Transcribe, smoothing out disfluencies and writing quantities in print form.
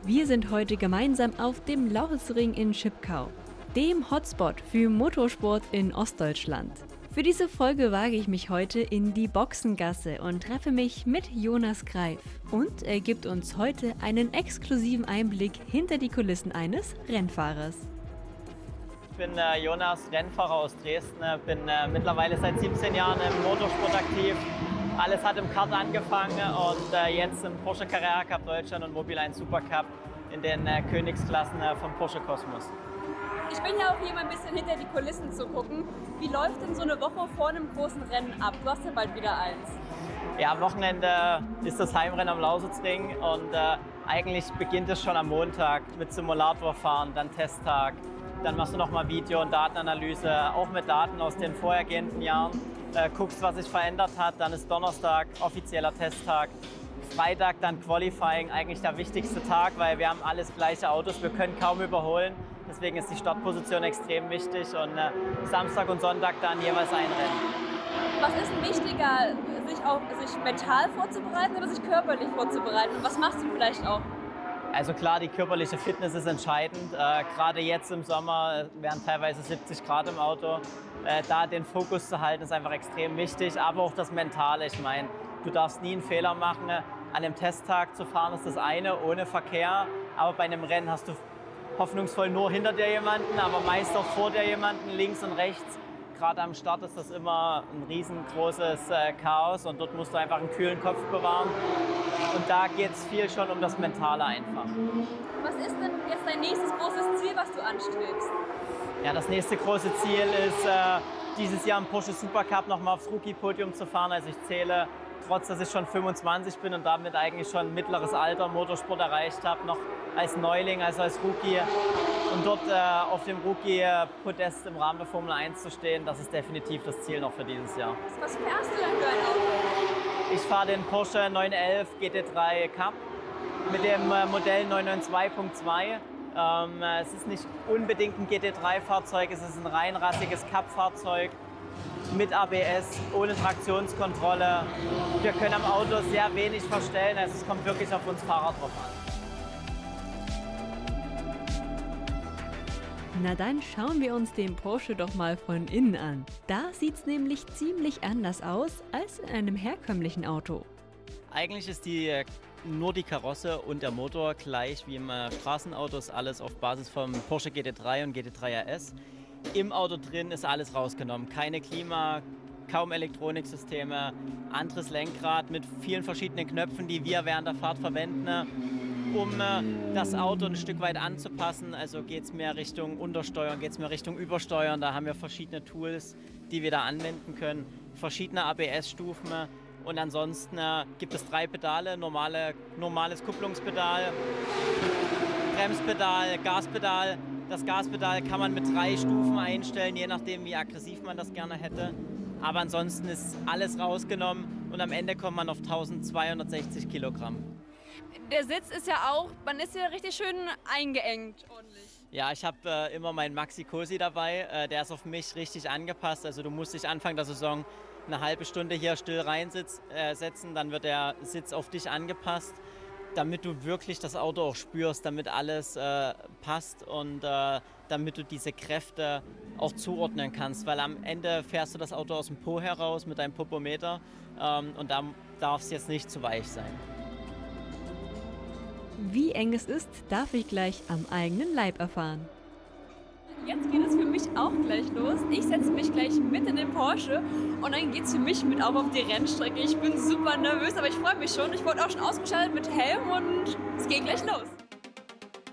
Wir sind heute gemeinsam auf dem Lauchelsring in Schipkau, dem Hotspot für Motorsport in Ostdeutschland. Für diese Folge wage ich mich heute in die Boxengasse und treffe mich mit Jonas Greif. Und er gibt uns heute einen exklusiven Einblick hinter die Kulissen eines Rennfahrers. Ich bin Jonas, Rennfahrer aus Dresden, bin mittlerweile seit 17 Jahren im Motorsport aktiv. Alles hat im Kart angefangen und jetzt im Porsche Carrera Cup Deutschland und Mobil 1 Super Cup in den Königsklassen vom Porsche Kosmos. Ich bin ja auch hier mal ein bisschen hinter die Kulissen zu gucken. Wie läuft denn so eine Woche vor einem großen Rennen ab? Du hast ja bald wieder eins. Ja, am Wochenende ist das Heimrennen am Lausitzring und eigentlich beginnt es schon am Montag mit Simulatorfahren, dann Testtag. Dann machst du nochmal Video- und Datenanalyse, auch mit Daten aus den vorhergehenden Jahren. Guckst, was sich verändert hat. Dann ist Donnerstag offizieller Testtag. Freitag dann Qualifying, eigentlich der wichtigste Tag, weil wir haben alles gleiche Autos, wir können kaum überholen. Deswegen ist die Startposition extrem wichtig und Samstag und Sonntag dann jeweils ein Rennen. Was ist denn wichtiger, sich mental vorzubereiten oder sich körperlich vorzubereiten? Und was machst du vielleicht auch? Also klar, die körperliche Fitness ist entscheidend. Gerade jetzt im Sommer wären teilweise 70 Grad im Auto. Da den Fokus zu halten, ist einfach extrem wichtig. Aber auch das Mentale. Ich meine, du darfst nie einen Fehler machen. An einem Testtag zu fahren ist das eine, ohne Verkehr. Aber bei einem Rennen hast du hoffnungsvoll nur hinter dir jemanden, aber meist auch vor dir jemanden, links und rechts. Gerade am Start ist das immer ein riesengroßes Chaos und dort musst du einfach einen kühlen Kopf bewahren. Und da geht es viel schon um das Mentale einfach. Was ist denn jetzt dein nächstes großes Ziel, was du anstrebst? Ja, das nächste große Ziel ist, dieses Jahr im Porsche Super Cup nochmal aufs Rookie-Podium zu fahren. Also ich zähle, trotz dass ich schon 25 bin und damit eigentlich schon mittleres Alter im Motorsport erreicht habe, noch als Neuling, also als Rookie. Und dort auf dem Rookie-Podest im Rahmen der Formel 1 zu stehen, das ist definitiv das Ziel noch für dieses Jahr. Was fährst du denn für ein Auto? Ich fahre den Porsche 911 GT3 Cup mit dem Modell 992.2. Es ist nicht unbedingt ein GT3-Fahrzeug, es ist ein reinrassiges Cup-Fahrzeug mit ABS, ohne Traktionskontrolle. Wir können am Auto sehr wenig verstellen, also es kommt wirklich auf uns Fahrer drauf an. Na dann schauen wir uns den Porsche doch mal von innen an. Da sieht's nämlich ziemlich anders aus als in einem herkömmlichen Auto. Eigentlich ist nur die Karosse und der Motor gleich wie im Straßenauto, ist alles auf Basis vom Porsche GT3 und GT3 RS. Im Auto drin ist alles rausgenommen, keine Klima, kaum Elektroniksysteme, anderes Lenkrad mit vielen verschiedenen Knöpfen, die wir während der Fahrt verwenden, um das Auto ein Stück weit anzupassen. Also geht es mehr Richtung Untersteuern, geht es mehr Richtung Übersteuern. Da haben wir verschiedene Tools, die wir da anwenden können, verschiedene ABS-Stufen. Und ansonsten gibt es 3 Pedale, normales Kupplungspedal, Bremspedal, Gaspedal. Das Gaspedal kann man mit 3 Stufen einstellen, je nachdem wie aggressiv man das gerne hätte. Aber ansonsten ist alles rausgenommen und am Ende kommt man auf 1260 Kilogramm. Der Sitz ist ja auch, man ist ja richtig schön eingeengt ordentlich. Ja, ich habe immer meinen Maxi Cosi dabei, der ist auf mich richtig angepasst. Also du musst dich Anfang der Saison eine halbe Stunde hier still reinsetzen, dann wird der Sitz auf dich angepasst, damit du wirklich das Auto auch spürst, damit alles passt und damit du diese Kräfte auch zuordnen kannst. Weil am Ende fährst du das Auto aus dem Po heraus mit deinem Popometer und da darf es jetzt nicht zu weich sein. Wie eng es ist, darf ich gleich am eigenen Leib erfahren. Jetzt geht es für mich auch gleich los. Ich setze mich gleich mit in den Porsche und dann geht es für mich mit auf die Rennstrecke. Ich bin super nervös, aber ich freue mich schon. Ich wurde auch schon ausgeschaltet mit Helm und es geht gleich los.